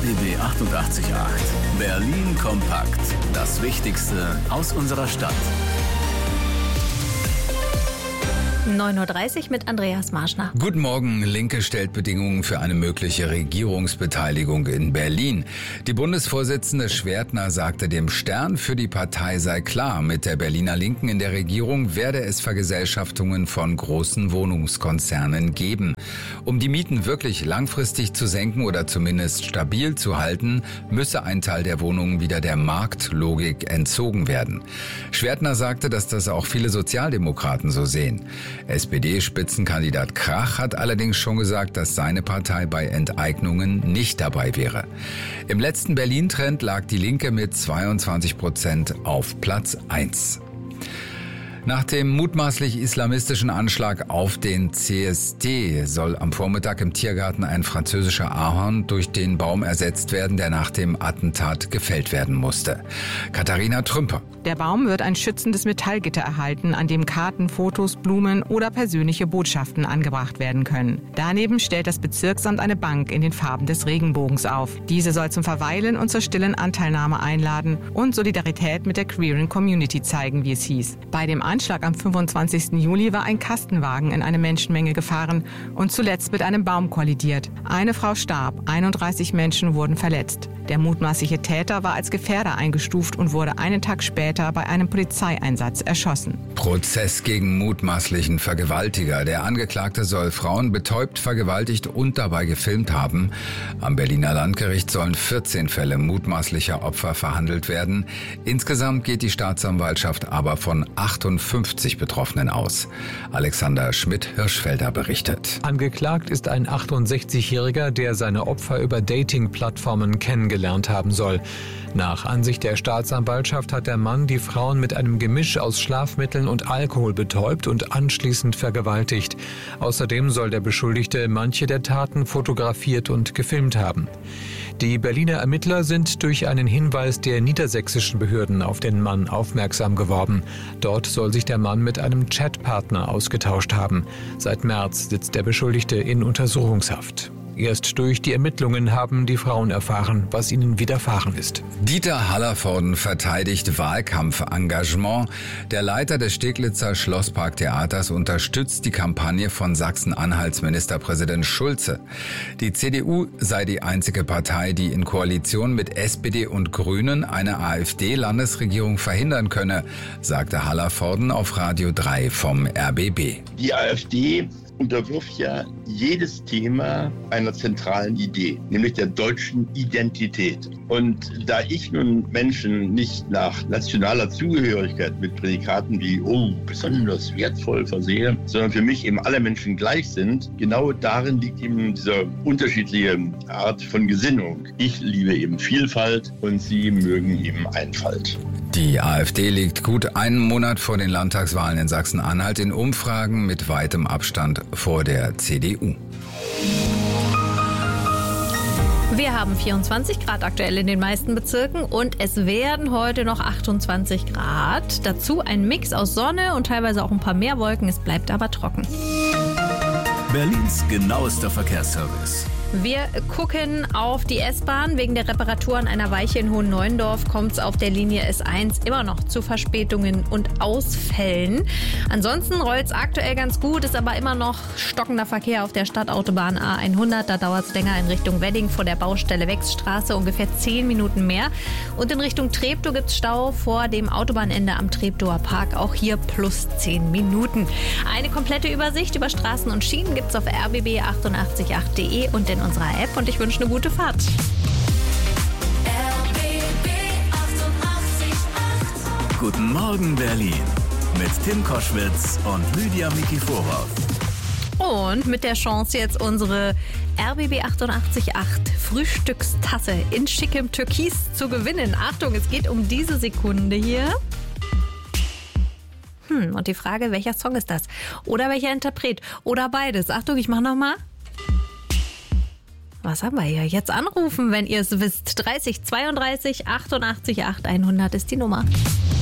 RBB 88.8. Berlin kompakt. Das Wichtigste aus unserer Stadt. 9.30 Uhr mit Andreas Marschner. Guten Morgen. Linke stellt Bedingungen für eine mögliche Regierungsbeteiligung in Berlin. Die Bundesvorsitzende Schwertner sagte dem Stern, für die Partei sei klar, mit der Berliner Linken in der Regierung werde es Vergesellschaftungen von großen Wohnungskonzernen geben. Um die Mieten wirklich langfristig zu senken oder zumindest stabil zu halten, müsse ein Teil der Wohnungen wieder der Marktlogik entzogen werden. Schwertner sagte, dass das auch viele Sozialdemokraten so sehen. SPD-Spitzenkandidat Krach hat allerdings schon gesagt, dass seine Partei bei Enteignungen nicht dabei wäre. Im letzten Berlin-Trend lag die Linke mit 22% auf Platz 1. Nach dem mutmaßlich islamistischen Anschlag auf den CSD soll am Vormittag im Tiergarten ein französischer Ahorn durch den Baum ersetzt werden, der nach dem Attentat gefällt werden musste. Katharina Trümper. Der Baum wird ein schützendes Metallgitter erhalten, an dem Karten, Fotos, Blumen oder persönliche Botschaften angebracht werden können. Daneben stellt das Bezirksamt eine Bank in den Farben des Regenbogens auf. Diese soll zum Verweilen und zur stillen Anteilnahme einladen und Solidarität mit der queeren Community zeigen, wie es hieß. Bei dem Anschlag am 25. Juli war ein Kastenwagen in eine Menschenmenge gefahren und zuletzt mit einem Baum kollidiert. Eine Frau starb, 31 Menschen wurden verletzt. Der mutmaßliche Täter war als Gefährder eingestuft und wurde einen Tag später bei einem Polizeieinsatz erschossen. Prozess gegen mutmaßlichen Vergewaltiger. Der Angeklagte soll Frauen betäubt, vergewaltigt und dabei gefilmt haben. Am Berliner Landgericht sollen 14 Fälle mutmaßlicher Opfer verhandelt werden. Insgesamt geht die Staatsanwaltschaft aber von 58 Betroffenen aus. Alexander Schmidt-Hirschfelder berichtet. Angeklagt ist ein 68-Jähriger, der seine Opfer über Dating-Plattformen kennengelernt haben soll. Nach Ansicht der Staatsanwaltschaft hat der Mann die Frauen mit einem Gemisch aus Schlafmitteln und Alkohol betäubt und anschließend vergewaltigt. Außerdem soll der Beschuldigte manche der Taten fotografiert und gefilmt haben. Die Berliner Ermittler sind durch einen Hinweis der niedersächsischen Behörden auf den Mann aufmerksam geworden. Dort soll sich der Mann mit einem Chatpartner ausgetauscht haben. Seit März sitzt der Beschuldigte in Untersuchungshaft. Erst durch die Ermittlungen haben die Frauen erfahren, was ihnen widerfahren ist. Dieter Hallervorden verteidigt Wahlkampfengagement. Der Leiter des Steglitzer Schlossparktheaters unterstützt die Kampagne von Sachsen-Anhalts Ministerpräsident Schulze. Die CDU sei die einzige Partei, die in Koalition mit SPD und Grünen eine AfD-Landesregierung verhindern könne, sagte Hallervorden auf Radio 3 vom RBB. Die AfD unterwirft ja jedes Thema einer zentralen Idee, nämlich der deutschen Identität. Und da ich nun Menschen nicht nach nationaler Zugehörigkeit mit Prädikaten wie besonders wertvoll versehe, sondern für mich eben alle Menschen gleich sind, genau darin liegt eben diese unterschiedliche Art von Gesinnung. Ich liebe eben Vielfalt und Sie mögen eben Einfalt. Die AfD liegt gut einen Monat vor den Landtagswahlen in Sachsen-Anhalt in Umfragen mit weitem Abstand vor der CDU. Wir haben 24 Grad aktuell in den meisten Bezirken und es werden heute noch 28 Grad. Dazu ein Mix aus Sonne und teilweise auch ein paar mehr Wolken. Es bleibt aber trocken. Berlins genauester Verkehrsservice. Wir gucken auf die S-Bahn. Wegen der Reparatur an einer Weiche in Hohen-Neuendorf kommt es auf der Linie S1 immer noch zu Verspätungen und Ausfällen. Ansonsten rollt es aktuell ganz gut, ist aber immer noch stockender Verkehr auf der Stadtautobahn A100. Da dauert es länger in Richtung Wedding vor der Baustelle Wechsstraße, ungefähr 10 Minuten mehr. Und in Richtung Treptow gibt es Stau vor dem Autobahnende am Treptower Park, auch hier plus 10 Minuten. Eine komplette Übersicht über Straßen und Schienen gibt es auf rbb888.de und in unserer App und ich wünsche eine gute Fahrt. RBB 88.8. Guten Morgen Berlin mit Tim Koschwitz und Lydia Mikiforov. Und mit der Chance jetzt unsere RBB 88.8 Frühstückstasse in schickem Türkis zu gewinnen. Achtung, es geht um diese Sekunde hier. Und die Frage, welcher Song ist das? Oder welcher Interpret? Oder beides? Achtung, ich mach nochmal. Was haben wir hier? Jetzt anrufen, wenn ihr es wisst. 30 32 88 8 100 ist die Nummer.